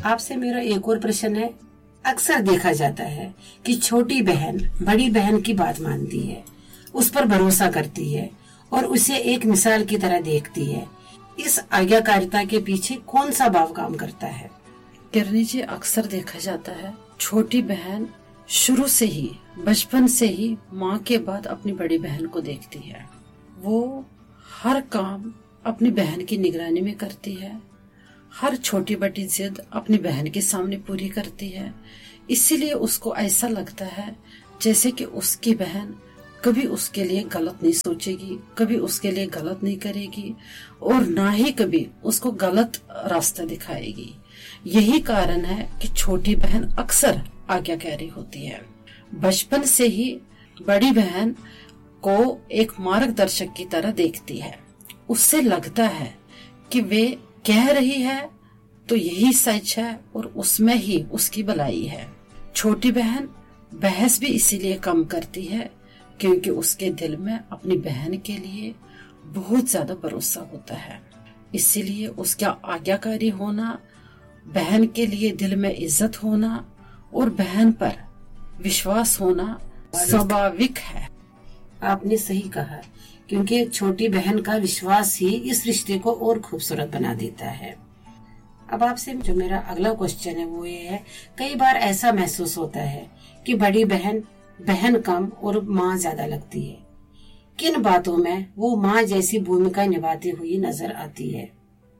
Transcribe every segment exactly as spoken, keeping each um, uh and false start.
आपसे मेरा एक और प्रश्न है। अक्सर देखा जाता है कि छोटी बहन बड़ी बहन की बात मानती है, उस पर भरोसा करती है और उसे एक मिसाल की तरह देखती है। इस आज्ञाकारिता के पीछे कौन सा भाव काम करता है? किरनी जी, अक्सर देखा जाता है छोटी बहन शुरू से ही, बचपन से ही माँ के बाद अपनी बड़ी बहन को देखती है। वो हर काम अपनी बहन की निगरानी में करती है, हर छोटी बड़ी जिद अपनी बहन के सामने पूरी करती है। इसीलिए उसको ऐसा लगता है जैसे कि उसकी बहन कभी उसके लिए गलत नहीं सोचेगी, कभी उसके लिए गलत नहीं करेगी और ना ही कभी उसको गलत रास्ता दिखाएगी। यही कारण है कि छोटी बहन अक्सर आज्ञाकारी होती है। बचपन से ही बड़ी बहन को एक मार्गदर्शक की तरह देखती है। उससे लगता है कि वे कह रही है तो यही सच है और उसमें ही उसकी भलाई है। छोटी बहन बहस भी इसीलिए कम करती है क्योंकि उसके दिल में अपनी बहन के लिए बहुत ज्यादा भरोसा होता है। इसीलिए उसका आज्ञाकारी होना, बहन के लिए दिल में इज्जत होना और बहन पर विश्वास होना स्वाभाविक है। आपने सही कहा, क्योंकि छोटी बहन का विश्वास ही इस रिश्ते को और खूबसूरत बना देता है। अब आपसे जो मेरा अगला क्वेश्चन है वो ये है, कई बार ऐसा महसूस होता है कि बड़ी बहन बहन कम और माँ ज्यादा लगती है। किन बातों में वो माँ जैसी भूमिका निभाती हुई नजर आती है?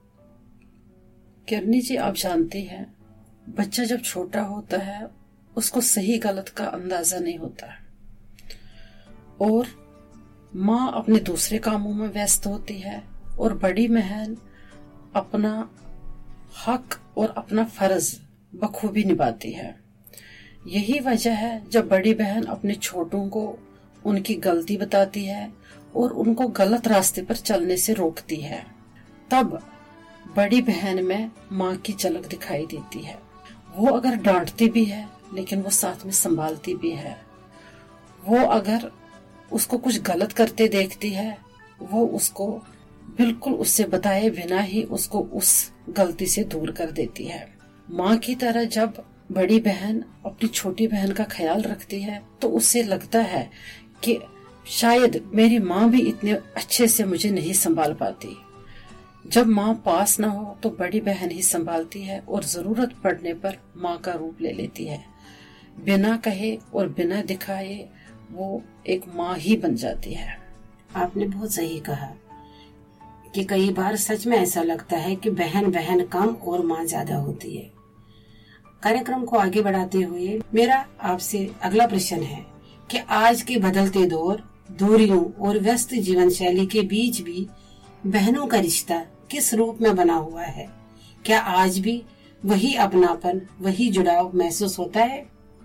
किरनी जी, आप जानती हैं, बच्चा जब छोटा होता है उसको सही गलत का अंदाजा नहीं होता और माँ अपने दूसरे कामों में व्यस्त होती है और बड़ी बहन अपना हक और अपना फर्ज बखूबी निभाती है। यही वजह है जब बड़ी बहन अपने छोटों को उनकी गलती बताती है और उनको गलत रास्ते पर चलने से रोकती है, तब बड़ी बहन में माँ की झलक दिखाई देती है। वो अगर डांटती भी है लेकिन वो साथ में संभालती भी है। वो अगर उसको कुछ गलत करते देखती है, वो उसको बिल्कुल उससे बताए बिना ही उसको उस गलती से दूर कर देती है। माँ की तरह जब बड़ी बहन अपनी छोटी बहन का ख्याल रखती है तो उसे लगता है कि शायद मेरी माँ भी इतने अच्छे से मुझे नहीं संभाल पाती। जब माँ पास न हो तो बड़ी बहन ही संभालती है और जरूरत पड़ने पर माँ का रूप ले लेती है। बिना कहे और बिना दिखाए वो एक माँ ही बन जाती है। आपने बहुत सही कहा कि कई बार सच में ऐसा लगता है कि बहन बहन कम और माँ ज्यादा होती है। कार्यक्रम को आगे बढ़ाते हुए मेरा आपसे अगला प्रश्न है कि आज के बदलते दौर, दूरियों और व्यस्त जीवन शैली के बीच भी बहनों का रिश्ता किस रूप में बना हुआ है? क्या आज भी वही अपनापन, वही जुड़ाव महसूस होता है?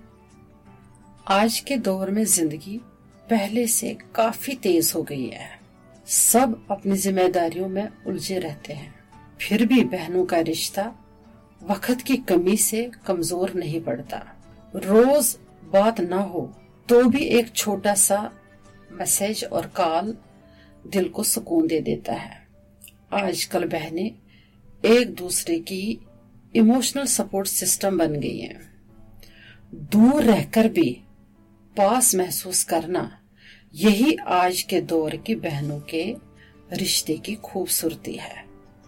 आज के दौर में जिंदगी पहले से काफी तेज हो गई है। सब अपनी जिम्मेदारियों में उलझे रहते हैं, फिर भी बहनों का रिश्ता वक्त की कमी से कमजोर नहीं पड़ता। रोज बात ना हो तो भी एक छोटा सा मैसेज और कॉल दिल को सुकून दे देता है। आजकल बहनें एक दूसरे की इमोशनल सपोर्ट सिस्टम बन गई हैं। दूर रहकर भी पास महसूस करना, यही आज के दौर की बहनों के रिश्ते की खूबसूरती है।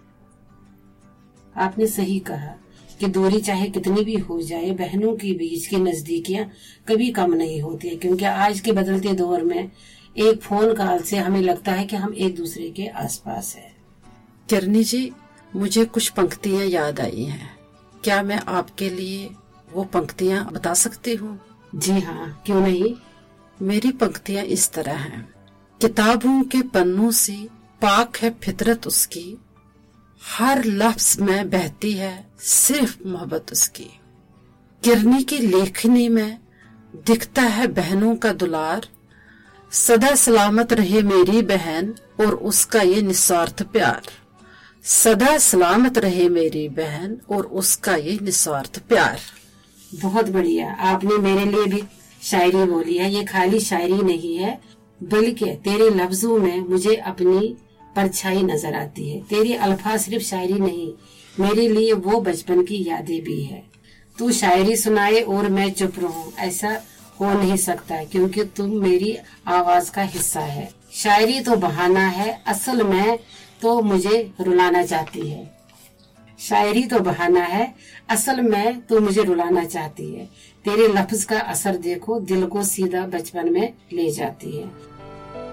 आपने सही कहा कि दूरी चाहे कितनी भी हो जाए, बहनों के बीच की नजदीकियां कभी कम नहीं होती है, क्योंकि आज के बदलते दौर में एक फोन कॉल से हमें लगता है कि हम एक दूसरे के आसपास हैं। किरनी जी, मुझे कुछ पंक्तियां याद आई हैं। क्या मैं आपके लिए वो पंक्तियां बता सकती हूँ? जी हाँ, क्यों नहीं। मेरी पंक्तियां इस तरह हैं। किताबों के पन्नों से पाक है फितरत उसकी, हर लफ्ज में बहती है सिर्फ मोहब्बत उसकी। किरनी की लेखनी में दिखता है बहनों का दुलार, सदा सलामत रहे मेरी बहन और उसका ये निस्वार्थ प्यार। सदा सलामत रहे मेरी बहन और उसका ये निस्वार्थ प्यार। बहुत बढ़िया, आपने मेरे लिए भी शायरी बोली है। ये खाली शायरी नहीं है, बल्कि तेरे लफ्जों में मुझे अपनी परछाई नजर आती है। तेरी अल्फाज सिर्फ शायरी नहीं, मेरे लिए वो बचपन की यादें भी है। तू शायरी सुनाए और मैं चुप रहूं, ऐसा हो नहीं सकता क्योंकि तुम मेरी आवाज का हिस्सा है। शायरी तो बहाना है, असल में तो मुझे रुलाना चाहती है। शायरी तो बहाना है, असल में तो मुझे रुलाना चाहती है। तेरे लफ्ज का असर देखो, दिल को सीधा बचपन में ले जाती है।